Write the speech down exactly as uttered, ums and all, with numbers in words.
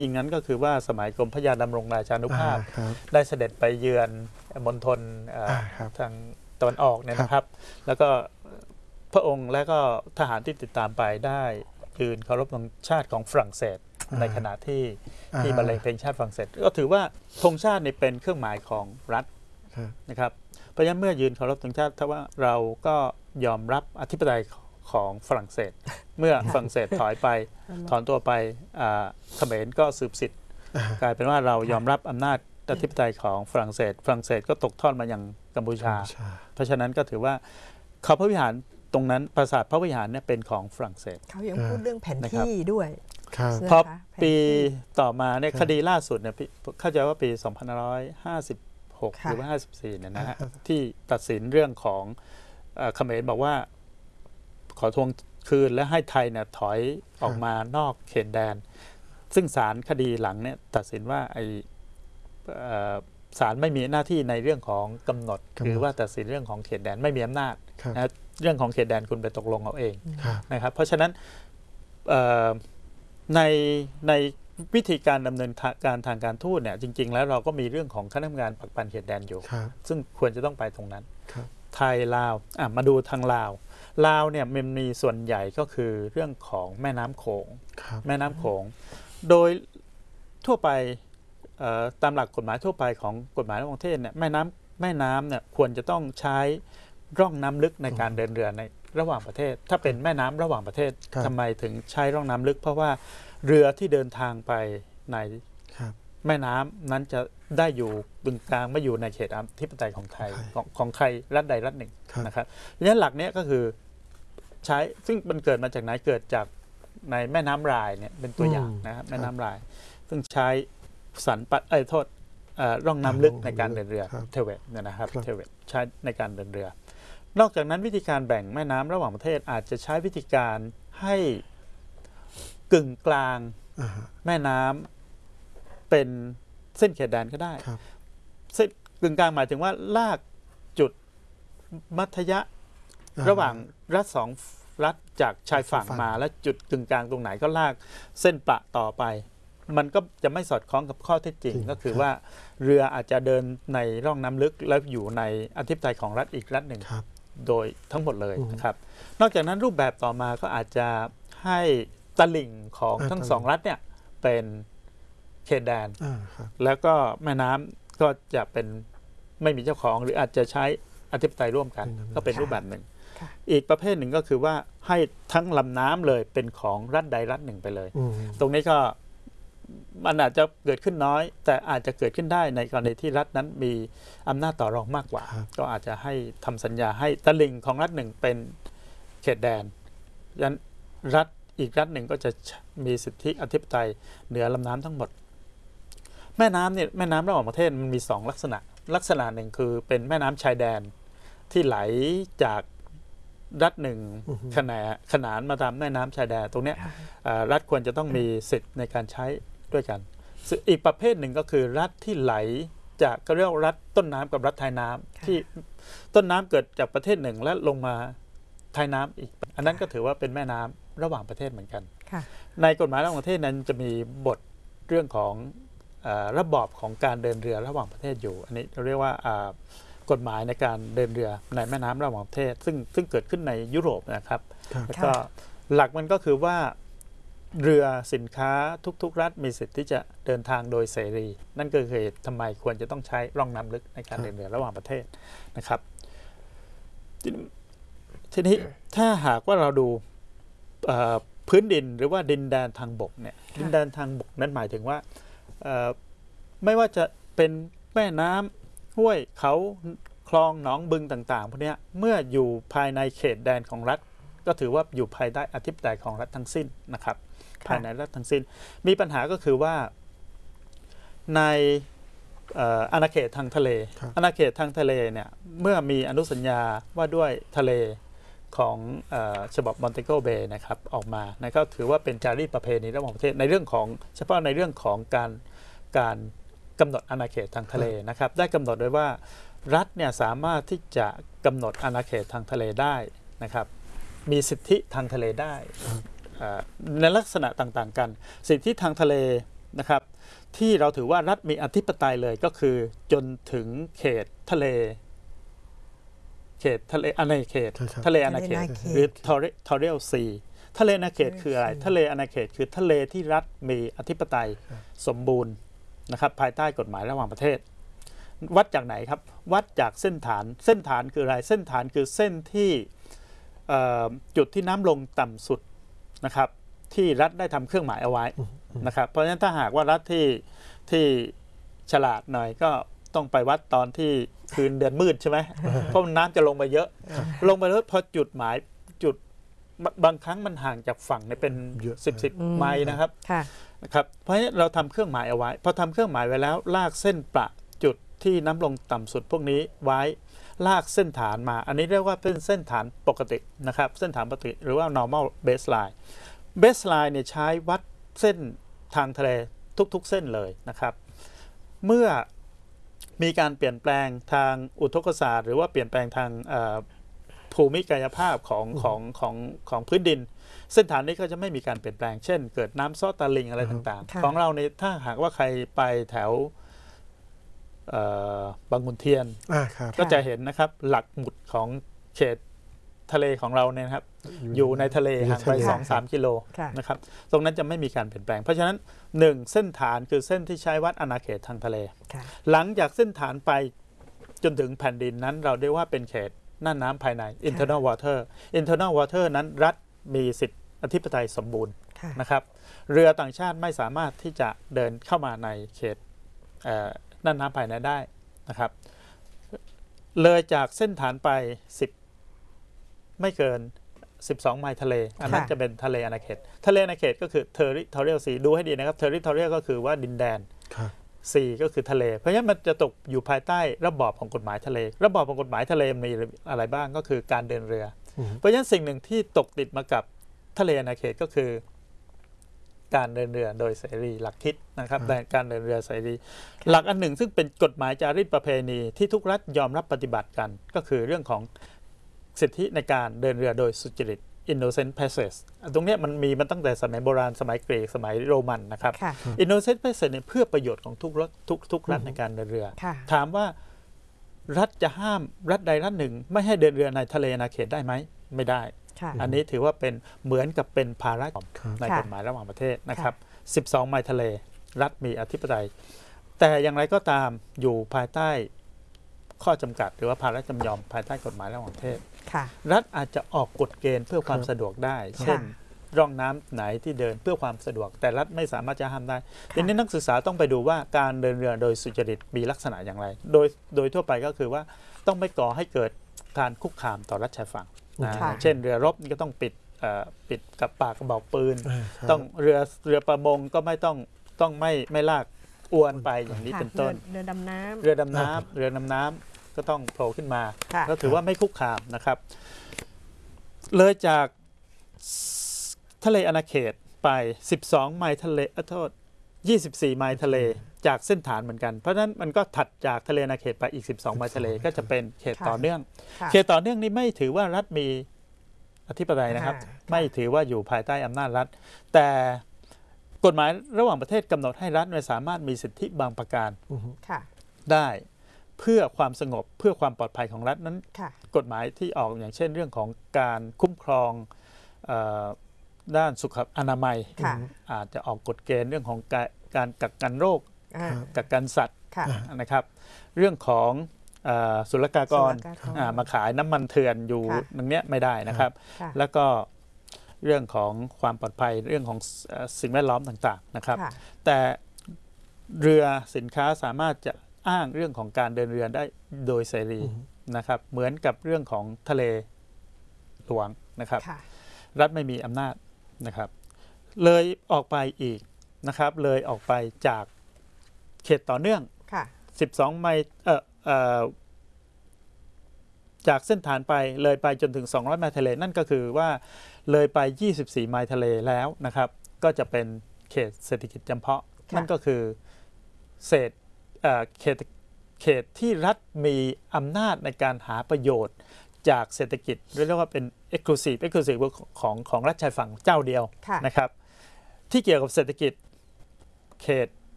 จริงนั้นก็คือว่าสมัยกรมพระยาดำรงราชานุภาพได้เสด็จไปเยือนมณฑลทางตะวันออกเนี่ยนะครับแล้วก็พระองค์และก็ทหารที่ติดตามไปได้ยืนเคารพธงชาติของฝรั่งเศสในขณะที่ที่บรรเลงเพลงชาติฝรั่งเศสก็ถือว่าธงชาตินี่เป็นเครื่องหมายของรัฐนะครับเพราะฉะนั้นเมื่อยืนเคารพธงชาติถ้าว่าเราก็ยอมรับอธิปไตยของฝรั่งเศสเมื่อฝรั่งเศสถอยไปถอนตัวไปเขมรก็สืบสิทธิ์กลายเป็นว่าเรายอมรับอำนาจอธิปไตยของฝรั่งเศสฝรั่งเศสก็ตกทอดมายังกัมพูชาเพราะฉะนั้นก็ถือว่าเขาพระวิหารตรงนั้นปราสาทพระวิหารเนี่ยเป็นของฝรั่งเศสเขายังพูดเรื่องแผนที่ด้วยพอปีต่อมาเนี่ยคดีล่าสุดเนี่ยเข้าใจว่าปีสองพันห้าร้อยห้าสิบหกหรือว่าห้าสิบสี่เนี่ยนะฮะที่ตัดสินเรื่องของเขมรบอกว่าขอทวงคืนและให้ไทยเนี่ยถอยออกมานอกเขตแดนซึ่งศาลคดีหลังเนี่ยตัดสินว่าไอศาลไม่มีหน้าที่ในเรื่องของกำหนดหรือว่าตัดสินเรื่องของเขตแดนไม่มีอำนาจนะเรื่องของเขตแดนคุณไปตกลงเอาเองนะครับเพราะฉะนั้นในในวิธีการดำเนินการทางการทูตเนี่ยจริงๆแล้วเราก็มีเรื่องของคณะกรรมการปักปันเขตแดนอยู่ซึ่งควรจะต้องไปตรงนั้นไทยลาวมาดูทางลาวลาวเนี่ยมันมีส่วนใหญ่ก็คือเรื่องของแม่น้ำโขงแม่น้ำโขงโดยทั่วไปตามหลักกฎหมายทั่วไปของกฎหมายระหว่างประเทศเนี่ยแม่น้ำแม่น้ำเนี่ยควรจะต้องใช้ร่องน้ำลึกในการเดินเรือในระหว่างประเทศถ้าเป็นแม่น้ำระหว่างประเทศทำไมถึงใช้ร่องน้ำลึกเพราะว่าเรือที่เดินทางไปในแม่น้ำนั้นจะได้อยู่บึงกลางไม่อยู่ในเขตอธิปไตยของไทยของของใครรัฐใดรัฐหนึ่งนะครับดังนั้นหลักนี้ก็คือใช้ซึ่งมันเกิดมาจากไหนเกิดจากในแม่น้ำรายเนี่ยเป็นตัวอย่างนะครับแม่น้ำรายซึ่งใช้สันปัดไอ้โทษร่องน้ำลึกในการเดินเรือเทเวตเนี่ยนะครับเทเวตใช้ในการเดินเรือนอกจากนั้นวิธีการแบ่งแม่น้ำระหว่างประเทศอาจจะใช้วิธีการให้กึ่งกลางแม่น้ำเป็นเส้นเขตแดนก็ได้เส้นกึ่งกลางหมายถึงว่าลากจุดมัธยะระหว่างรัฐสองรัฐจากชายฝั่งมาและจุดกึ่งกลางตรงไหนก็ลากเส้นประต่อไปมันก็จะไม่สอดคล้องกับข้อเท็จจริงก็คือว่าเรืออาจจะเดินในร่องน้ำลึกแล้วอยู่ในอธิปไตยของรัฐอีกรัฐหนึ่งโดยทั้งหมดเลยนะครับนอกจากนั้นรูปแบบต่อมาก็อาจจะให้ตลิ่งของทั้งสองรัฐเนี่ยเป็นเขตแดนแล้วก็แม่น้ำก็จะเป็นไม่มีเจ้าของหรืออาจจะใช้อธิปไตยร่วมกันก็เป็นรูปแบบหนึ่งอีกประเภทหนึ่งก็คือว่าให้ทั้งลำน้ำเลยเป็นของรัฐใดรัฐหนึ่งไปเลยตรงนี้ก็มันอาจจะเกิดขึ้นน้อยแต่อาจจะเกิดขึ้นได้ในกรณีที่รัฐนั้นมีอำนาจต่อรองมากกว่าก็อาจจะให้ทำสัญญาให้ตลิ่งของรัฐหนึ่งเป็นเขตแดนยันรัฐอีกรัฐหนึ่งก็จะมีสิทธิอธิปไตยเหนือลำน้ำทั้งหมดแม่น้ำเนี่ยแม่น้ำระหว่างประเทศมันมีสองลักษณะลักษณะหนึ่งคือเป็นแม่น้ำชายแดนที่ไหลจากรัฐหนึ่งขนานขนานมาตามแม่น้ำชายแดนตรงนี้รัฐควรจะต้องมีสิทธิ์ในการใช้ด้วยกันอีกประเภทหนึ่งก็คือรัฐที่ไหลจากก็เรียกรัฐต้นน้ำกับรัฐท้ายน้ำที่ต้นน้ำเกิดจากประเทศหนึ่งและลงมาท้ายน้ำอีกอันนั้นก็ถือว่าเป็นแม่น้ำระหว่างประเทศเหมือนกันในกฎหมายระหว่างประเทศนั้นจะมีบทเรื่องของระบอบของการเดินเรือระหว่างประเทศอยู่อันนี้เราเรียกว่ากฎหมายในการเดินเรือในแม่น้ำระหว่างประเทศซึ่งซึ่งเกิดขึ้นในยุโรปนะครับแล้วก็หลักมันก็คือว่าเรือสินค้าทุกๆรัฐมีสิทธิ์ที่จะเดินทางโดยเสรีนั่นก็คือทำไมควรจะต้องใช้ร่องน้ำลึกในการเดินเรือระหว่างประเทศนะครับทีนี้ถ้าหากว่าเราดูพื้นดินหรือว่าดินแดนทางบกเนี่ยดินแดนทางบกนั้นหมายถึงว่าไม่ว่าจะเป็นแม่น้ำห้วยเขาคลองหนองบึงต่างๆพวกนี้เมื่ออยู่ภายในเขตแดนของรัฐก็ถือว่าอยู่ภายใต้อธิปไตยของรัฐทั้งสิ้นนะครับภายในรัฐทั้งสิ้นมีปัญหาก็คือว่าในอาณาเขตทางทะเลอาณาเขตทางทะเลเนี่ยเมื่อมีอนุสัญญาว่าด้วยทะเลของฉบับมอนเตโกเบย์นะครับออกมานะก็ถือว่าเป็นจารีตประเพณีระหว่างประเทศในเรื่องของเฉพาะในเรื่องของการการกำหนดอาณาเขตทางทะเลนะครับได้กำหนดไว้ว่ารัฐเนี่ยสามารถที่จะกำหนดอาณาเขตทางทะเลได้นะครับมีสิทธิทางทะเลได้ในลักษณะต่างๆกันสิทธิทางทะเลนะครับที่เราถือว่ารัฐมีอธิปไตยเลยก็คือจนถึงเขตทะเลเขตทะเลอาณาเขตทะเลอาณาเขตหรือ territorial sea ทะเลอาณาเขตคืออะไรทะเลอาณาเขตคือทะเลที่รัฐมีอธิปไตยสมบูรณ์นะครับภายใต้กฎหมายระหว่างประเทศวัดจากไหนครับวัดจากเส้นฐานเส้นฐานคืออะไรเส้นฐานคือเส้นที่จุดที่น้ำลงต่ำสุดนะครับที่รัฐได้ทำเครื่องหมายเอาไว้นะครับเพราะฉะนั้นถ้าหากว่ารัฐที่ที่ฉลาดหน่อยก็ต้องไปวัดตอนที่คืนเดือนมืดใช่ไหมเพราะน้ำจะลงไปเยอะลงไปแล้วพอจุดหมายจุดบางครั้งมันห่างจากฝั่งเนี่ยเป็นสิบสิบไมล์นะครับนะครับเพราะฉะนั้นเราทำเครื่องหมายเอาไว้พอทำเครื่องหมายไว้แล้วลากเส้นประจุดที่น้ำลงต่ำสุดพวกนี้ไว้ลากเส้นฐานมาอันนี้เรียกว่าเป็นเส้นฐานปกตินะครับเส้นฐานปกติหรือว่า normal baseline baseline เนี่ยใช้วัดเส้นทางทะเลทุกๆเส้นเลยนะครับเมื่อมีการเปลี่ยนแปลงทางอุทกศาสตร์หรือว่าเปลี่ยนแปลงทางภูมิกายภาพของของของของพื้นดินเส้นฐานนี้ก็จะไม่มีการเปลี่ยนแปลงเช่นเกิดน้ำซ้อตะลิงอะไรต่างๆของเราในถ้าหากว่าใครไปแถวบางขุนเทียนก็จะเห็นนะครับหลักหมุดของเขตทะเลของเราเนี่ยครับอยู่ในทะเลห่างไป สองถึงสาม กิโลนะครับตรงนั้นจะไม่มีการเปลี่ยนแปลงเพราะฉะนั้นหนึ่งเส้นฐานคือเส้นที่ใช้วัดอาณาเขตทางทะเลหลังจากเส้นฐานไปจนถึงแผ่นดินนั้นเราเรียกว่าเป็นเขตน่านน้ำภายใน internal water internal water นั้นรัฐมีสิทธิอธิปไตยสมบูรณ์นะครับเรือต่างชาติไม่สามารถที่จะเดินเข้ามาในเขตน่านน้ำภายในได้นะครับเลยจากเส้นฐานไปสิบไม่เกินสิบสองไมล์ทะเลอันนั้นจะเป็นทะเลอาณาเขตทะเลอาณาเขตก็คือ territorial sea ดูให้ดีนะครับ territorial ก็คือว่าดินแดน sea ก็คือทะเลเพราะฉะนั้นมันจะตกอยู่ภายใต้ระบอบของกฎหมายทะเลระบอบของกฎหมายทะเลมีอะไรบ้างก็คือการเดินเรือเพราะฉะนั้นสิ่งหนึ่งที่ตกติดมากับทะเลอาณาเขตก็คือการเดินเรือโดยเสรีหลักคิดนะครับแต่การเดินเรือเสรีหลักอันหนึ่งซึ่งเป็นกฎหมายจารีตประเพณีที่ทุกรัฐยอมรับปฏิบัติกันก็คือเรื่องของสิทธิในการเดินเรือโดยสุจริต innocent passage ตรงนี้มันมีมันตั้งแต่สมัยโบราณสมัยกรีกสมัยโรมันนะครับ innocent passage เนี่ยเพื่อประโยชน์ของทุกรัฐทุกทุกรัฐในการเดินเรือถามว่ารัฐจะห้ามรัฐใดรัฐหนึ่งไม่ให้เดินเรือในทะเลอาณาเขตได้ไหมไม่ได้อันนี้ถือว่าเป็นเหมือนกับเป็นภาระในกฎหมายระหว่างประเทศนะครับสิบสองไมล์ทะเลรัฐมีอธิปไตยแต่อย่างไรก็ตามอยู่ภายใต้ข้อจำกัดหรือว่าภาระจำยอมภายใต้กฎหมายระหว่างประเทศรัฐอาจจะออกกฎเกณฑ์เพื่อความสะดวกได้เช่นร่องน้ำไหนที่เดินเพื่อความสะดวกแต่รัฐไม่สามารถจะห้ามได้ทีนี้นักศึกษาต้องไปดูว่าการเดินเรือโดยสุจริตมีลักษณะอย่างไรโดยโดยทั่วไปก็คือว่าต้องไม่ก่อให้เกิดการคุกคามต่อรัฐชายฝั่งเช่นเรือรบก็ต้องปิดปิดกับปากกระบอกปืนต้องเรือเรือประมงก็ไม่ต้องต้องไม่ไม่ลากอวนไปอย่างนี้เป็นต้นเรือดำน้ำเรือดำน้ำเรือดำน้ำก็ต้องโผล่ขึ้นมาก็ถือว่าไม่คุกคามนะครับเลยจากทะเลอาณาเขตไปสิบสองไมล์ทะเลโทษยี่สิบสี่ไมล์ทะเลจากเส้นฐานเหมือนกันเพราะฉะนั้นมันก็ถัดจากทะเลอาณาเขตไปอีกสิบสองไมล์ทะเลก็จะเป็นเขตต่อเนื่องเขตต่อเนื่องนี้ไม่ถือว่ารัฐมีอธิปไตยนะครับไม่ถือว่าอยู่ภายใต้อำนาจรัฐแต่กฎหมายระหว่างประเทศกำหนดให้รัฐไม่สามารถมีสิทธิบางประการได้เพื่อความสงบเพื่อความปลอดภัยของรัฐนั้นกฎหมายที่ออกอย่างเช่นเรื่องของการคุ้มครองด้านสุขอนามัยอาจจะออกกฎเกณฑ์เรื่องของการกักกันโรคกักกันสัตว์นะครับเรื่องของศุลกากรมาขายน้ำมันเถื่อนอยู่ตรงนี้ไม่ได้นะครับแล้วก็เรื่องของความปลอดภัยเรื่องของสิ่งแวดล้อมต่างๆนะครับแต่เรือสินค้าสามารถจะอ้างเรื่องของการเดินเรือได้โดยเสรีนะครับเหมือนกับเรื่องของทะเลหลวงนะครับรัฐไม่มีอำนาจนะครับเลยออกไปอีกนะครับเลยออกไปจากเขตต่อเนื่องสิบสองไมล์เอ่อเอ่อจากเส้นฐานไปเลยไปจนถึงสองร้อยไมล์ทะเลนั่นก็คือว่าเลยไปยี่สิบสี่ไมล์ทะเลแล้วนะครับก็จะเป็นเขตเศรษฐกิจจำเพาะนั่นก็คือเศษเขตเขตที่รัฐมีอำนาจในการหาประโยชน์จากเศรษฐกิจเรียกว่าเป็น exclusive exclusive ของของรัฐชายฝั่งเจ้าเดียวนะครับที่เกี่ยวกับเศรษฐกิจเขต